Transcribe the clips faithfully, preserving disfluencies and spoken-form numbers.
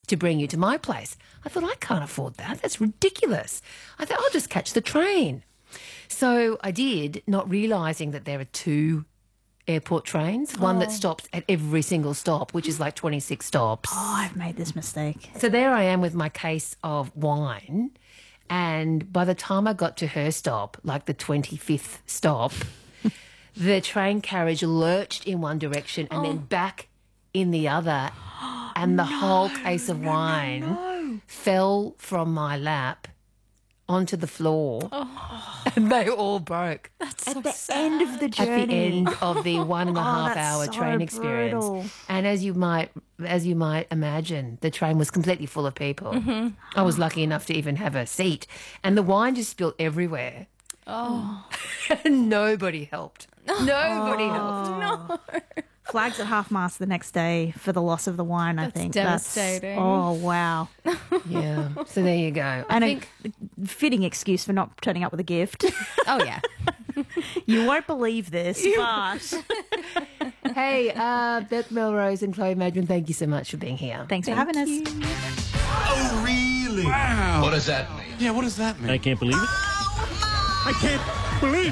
to bring you to my place. I thought, I can't afford that. That's ridiculous. I thought, I'll just catch the train. So I did, not realising that there are two airport trains, one Oh. that stops at every single stop, which is like twenty-six stops. Oh, I've made this mistake. So there I am with my case of wine, and by the time I got to her stop, like the twenty-fifth stop, the train carriage lurched in one direction and then back in the other, and the whole case of wine fell from my lap onto the floor, and they all broke. At the end of the At journey. the end of the one and a Oh, half that's hour so train experience. brutal. And as you might as you might imagine, the train was completely full of people. Mm-hmm. I was lucky enough to even have a seat, and the wine just spilled everywhere. Oh. And nobody helped. Nobody Oh. helped. No. Flags at half mast the next day for the loss of the wine, I That's think. devastating. That's, oh, wow. Yeah. So there you go. And I a think fitting excuse for not turning up with a gift. Oh, yeah. You won't believe this, but hey, uh, Beth Melrose and Chloe Madron, thank you so much for being here. thanks for having us. Oh, really? Wow. What does that mean? Yeah, what does that mean? I can't believe it. I can't believe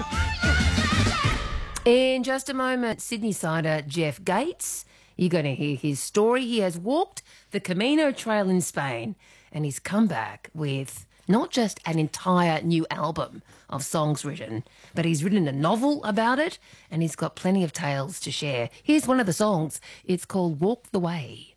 In just a moment, Sydney sider Jeff Gates. You're going to hear his story. He has walked the Camino Trail in Spain, and he's come back with not just an entire new album of songs written, but he's written a novel about it, and he's got plenty of tales to share. Here's one of the songs. It's called Walk the Way.